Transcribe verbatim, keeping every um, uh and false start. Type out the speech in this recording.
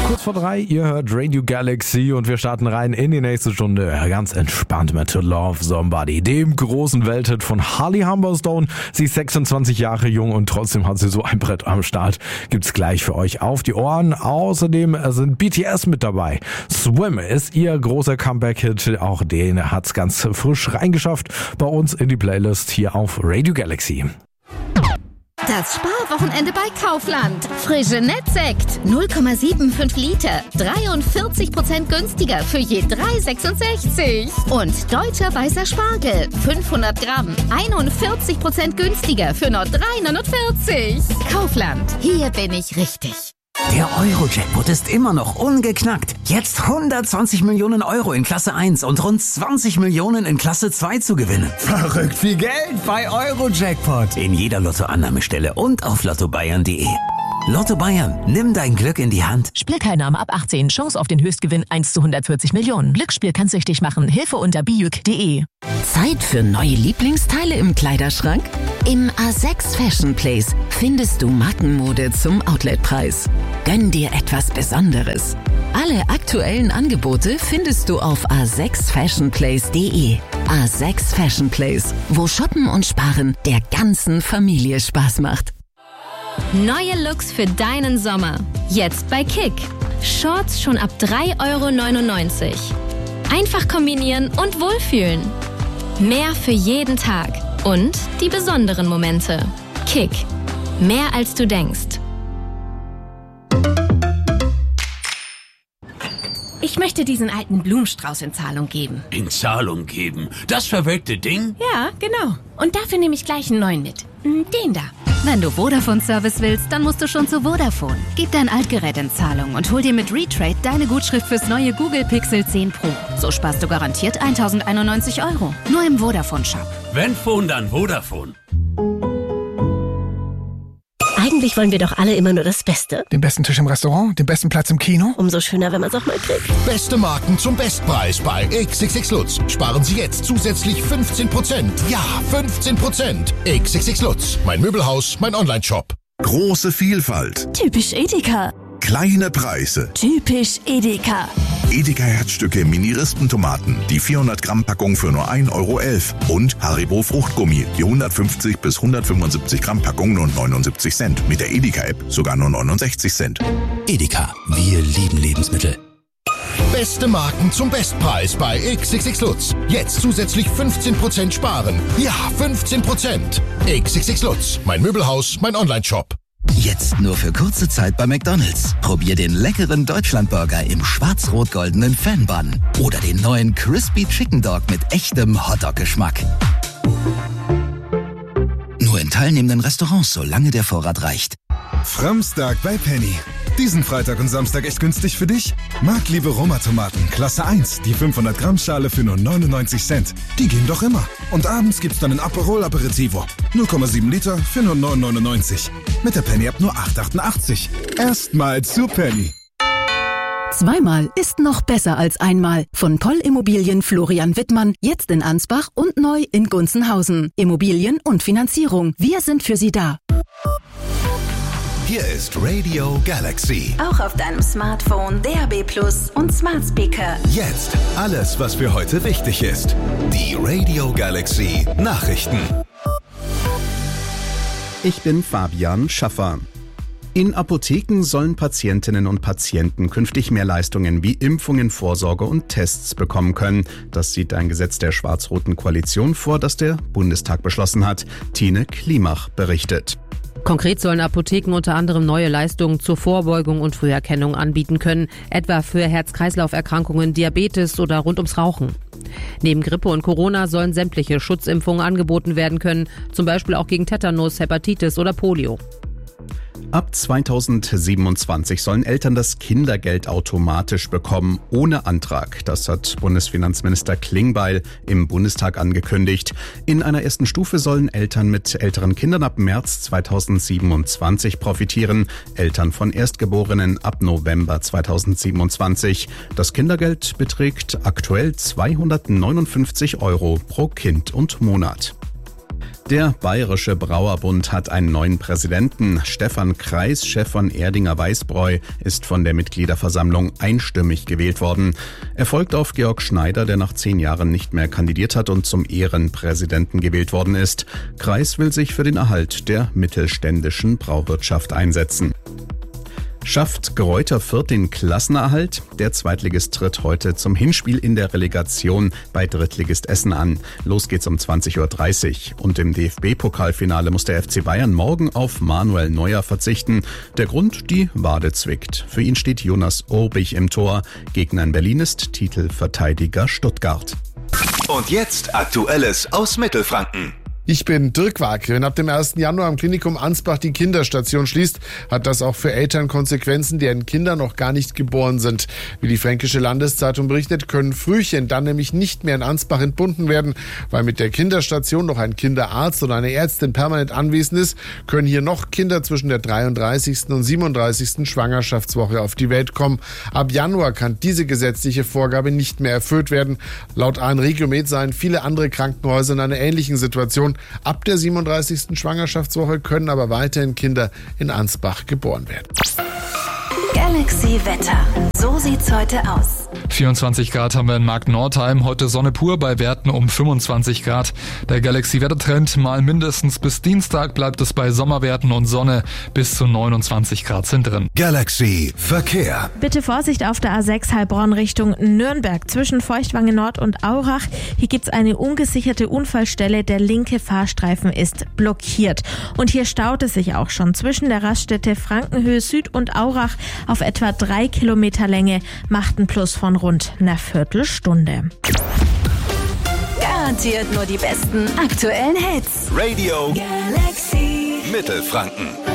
Kurz vor drei, ihr hört Radio Galaxy und wir starten rein in die nächste Stunde. Ganz entspannt mit To Love Somebody, dem großen Welthit von Holly Humberstone. Sie ist sechsundzwanzig Jahre jung und trotzdem hat sie so ein Brett am Start. Gibt's gleich für euch auf die Ohren. Außerdem sind B T S mit dabei. Swim ist ihr großer Comeback-Hit. Auch den hat's ganz frisch reingeschafft bei uns in die Playlist hier auf Radio Galaxy. Das Sparwochenende bei Kaufland. Frische Nettsekt. null Komma fünfundsiebzig Liter. dreiundvierzig Prozent günstiger für je drei Komma sechsundsechzig. Und deutscher weißer Spargel. fünfhundert Gramm. einundvierzig Prozent günstiger für nur drei Komma neunundvierzig. Kaufland. Hier bin ich richtig. Der Euro-Jackpot ist immer noch ungeknackt. Jetzt hundertzwanzig Millionen Euro in Klasse eins und rund zwanzig Millionen in Klasse zwei zu gewinnen. Verrückt viel Geld bei Euro-Jackpot. In jeder Lottoannahmestelle und auf lotto bayern punkt de. Lotto Bayern, nimm dein Glück in die Hand. Spielteilnahme ab achtzehn. Chance auf den Höchstgewinn eins zu hundertvierzig Millionen. Glücksspiel kann süchtig machen. Hilfe unter bijuk punkt de. Zeit für neue Lieblingsteile im Kleiderschrank? Im A sechs Fashion Place findest du Markenmode zum Outletpreis. Gönn dir etwas Besonderes. Alle aktuellen Angebote findest du auf a sechs fashion place punkt de. A sechs Fashion Place, wo Shoppen und Sparen der ganzen Familie Spaß macht. Neue Looks für deinen Sommer. Jetzt bei Kick. Shorts schon ab drei Komma neunundneunzig Euro. Einfach kombinieren und wohlfühlen. Mehr für jeden Tag. Und die besonderen Momente. Kick. Mehr als du denkst. Ich möchte diesen alten Blumenstrauß in Zahlung geben. In Zahlung geben? Das verwelkte Ding? Ja, genau. Und dafür nehme ich gleich einen neuen mit. Den da. Wenn du Vodafone-Service willst, dann musst du schon zu Vodafone. Gib dein Altgerät in Zahlung und hol dir mit Retrade deine Gutschrift fürs neue Google Pixel zehn Pro. So sparst du garantiert tausendeinundneunzig Euro. Nur im Vodafone-Shop. Wenn Phone, dann Vodafone. Eigentlich wollen wir doch alle immer nur das Beste. Den besten Tisch im Restaurant, den besten Platz im Kino. Umso schöner, wenn man es auch mal kriegt. Beste Marken zum Bestpreis bei X X X Lutz. Sparen Sie jetzt zusätzlich fünfzehn Prozent. Ja, fünfzehn Prozent. X X X Lutz. Mein Möbelhaus, mein Online-Shop. Große Vielfalt. Typisch Edeka. Kleine Preise. Typisch Edeka. Edeka Herzstücke Mini-Rispentomaten, die vierhundert Gramm Packung für nur ein Euro elf. Und Haribo Fruchtgummi, die hundertfünfzig bis hundertfünfundsiebzig Gramm Packung nur neunundsiebzig Cent. Mit der Edeka-App sogar nur neunundsechzig Cent. Edeka, wir lieben Lebensmittel. Beste Marken zum Bestpreis bei X X X Lutz. Jetzt zusätzlich fünfzehn Prozent sparen. Ja, fünfzehn Prozent. X X X Lutz. Mein Möbelhaus, mein Online-Shop. Jetzt nur für kurze Zeit bei McDonald's. Probier den leckeren Deutschlandburger im schwarz-rot-goldenen Fan-Bun. Oder den neuen Crispy Chicken Dog mit echtem Hotdog-Geschmack. Nur in teilnehmenden Restaurants, solange der Vorrat reicht. Framstag bei Penny. Diesen Freitag und Samstag echt günstig für dich? Marktliebe Roma-Tomaten, Klasse eins, die fünfhundert Gramm Schale für nur neunundneunzig Cent. Die gehen doch immer. Und abends gibt's dann ein Aperol Aperitivo. null Komma sieben Liter für nur neun neunundneunzig. Mit der Penny ab nur acht achtundachtzig. Erstmal zu Penny. Zweimal ist noch besser als einmal. Von Poll Immobilien Florian Wittmann, jetzt in Ansbach und neu in Gunzenhausen. Immobilien und Finanzierung. Wir sind für Sie da. Hier ist Radio Galaxy. Auch auf deinem Smartphone, D A B Plus und Smart Speaker. Jetzt alles, was für heute wichtig ist. Die Radio Galaxy Nachrichten. Ich bin Fabian Schaffer. In Apotheken sollen Patientinnen und Patienten künftig mehr Leistungen wie Impfungen, Vorsorge und Tests bekommen können. Das sieht ein Gesetz der schwarz-roten Koalition vor, das der Bundestag beschlossen hat. Tine Klimach berichtet. Konkret sollen Apotheken unter anderem neue Leistungen zur Vorbeugung und Früherkennung anbieten können, etwa für Herz-Kreislauf-Erkrankungen, Diabetes oder rund ums Rauchen. Neben Grippe und Corona sollen sämtliche Schutzimpfungen angeboten werden können, zum Beispiel auch gegen Tetanus, Hepatitis oder Polio. Ab zweitausendsiebenundzwanzig sollen Eltern das Kindergeld automatisch bekommen, ohne Antrag. Das hat Bundesfinanzminister Klingbeil im Bundestag angekündigt. In einer ersten Stufe sollen Eltern mit älteren Kindern ab März zweitausendsiebenundzwanzig profitieren, Eltern von Erstgeborenen ab November zweitausendsiebenundzwanzig. Das Kindergeld beträgt aktuell zweihundertneunundfünfzig Euro pro Kind und Monat. Der Bayerische Brauerbund hat einen neuen Präsidenten. Stefan Kreis, Chef von Erdinger Weißbräu, ist von der Mitgliederversammlung einstimmig gewählt worden. Er folgt auf Georg Schneider, der nach zehn Jahren nicht mehr kandidiert hat und zum Ehrenpräsidenten gewählt worden ist. Kreis will sich für den Erhalt der mittelständischen Brauwirtschaft einsetzen. Schafft Greuther Fürth den Klassenerhalt? Der Zweitligist tritt heute zum Hinspiel in der Relegation bei Drittligist Essen an. Los geht's um zwanzig Uhr dreißig. Und im D F B-Pokalfinale muss der F C Bayern morgen auf Manuel Neuer verzichten. Der Grund, die Wade zwickt. Für ihn steht Jonas Urbich im Tor. Gegner in Berlin ist Titelverteidiger Stuttgart. Und jetzt Aktuelles aus Mittelfranken. Ich bin Dirk Wagner. Wenn ab dem ersten Januar am Klinikum Ansbach die Kinderstation schließt, hat das auch für Eltern Konsequenzen, deren Kinder noch gar nicht geboren sind. Wie die Fränkische Landeszeitung berichtet, können Frühchen dann nämlich nicht mehr in Ansbach entbunden werden. Weil mit der Kinderstation noch ein Kinderarzt oder eine Ärztin permanent anwesend ist, können hier noch Kinder zwischen der dreiunddreißigsten und siebenunddreißigsten Schwangerschaftswoche auf die Welt kommen. Ab Januar kann diese gesetzliche Vorgabe nicht mehr erfüllt werden. Laut A N Regiomed seien viele andere Krankenhäuser in einer ähnlichen Situation. Ab der siebenunddreißigsten Schwangerschaftswoche können aber weiterhin Kinder in Ansbach geboren werden. Galaxy Wetter. So sieht's heute aus. vierundzwanzig Grad haben wir in Markt-Nordheim, heute Sonne pur bei Werten um fünfundzwanzig Grad. Der Galaxy-Wettertrend mal mindestens bis Dienstag bleibt es bei Sommerwerten und Sonne, bis zu neunundzwanzig Grad sind drin. Galaxy Verkehr. Bitte Vorsicht auf der A sechs Heilbronn Richtung Nürnberg zwischen Feuchtwangen Nord und Aurach. Hier gibt's eine ungesicherte Unfallstelle, der linke Fahrstreifen ist blockiert. Und hier staut es sich auch schon zwischen der Raststätte Frankenhöhe Süd und Aurach auf etwa drei Kilometer Länge, macht ein Plus von rund einer Viertelstunde. Garantiert nur die besten aktuellen Hits. Radio Galaxy Mittelfranken.